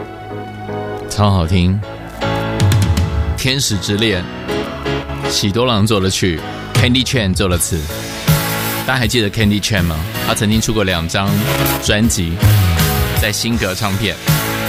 超好听，天使之恋，喜多郎做的曲， Candy Chan 做的词。大家还记得 Candy Chan 吗？他曾经出过2张专辑，在新格唱片。